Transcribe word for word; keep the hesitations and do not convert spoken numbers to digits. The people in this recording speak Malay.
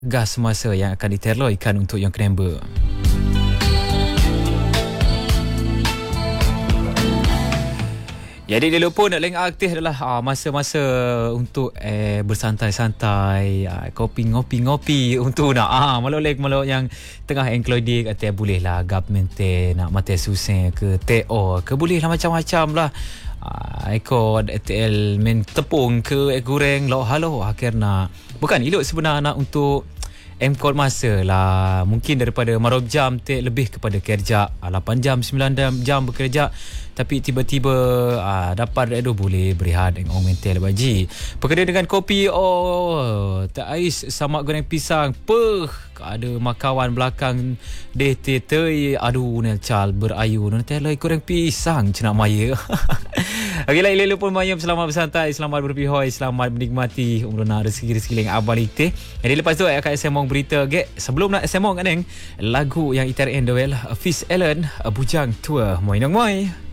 gas semasa yang akan diterloikan untuk yang Kenamba. Jadi dia lupa nak leng aktif adalah ah, masa-masa untuk eh, bersantai-santai, ah, kopi ngopi-ngopi untuk nak ah malok leng malok yang tengah enklodik atau boleh lah government nak mate susah ke T O ke boleh lah macam-macam lah. Ah, Eko T L men tepung ke ek goreng lo halo akhirnya bukan elok sebenarnya nak untuk M code masa lah mungkin daripada marob jam te lebih kepada kerja lapan jam sembilan jam, jam bekerja tapi tiba-tiba ah, dapat aduh boleh berehat dengan orang mental baji pekerja dengan kopi oh tak ais sama goreng pisang peh ada makawan belakang deh te te aduh nel cal berayu nanti lai goreng pisang cenak maya. Okey lah ilmu pun mayam selamat bersantai selamat berpihoi selamat menikmati umrona rezeki-rezeki yang abang ite. Jadi lepas tu akan semong berita ge sebelum nak semong kan lagu yang I T R N doel Fizz Allen Bujang Tua moi nang moi.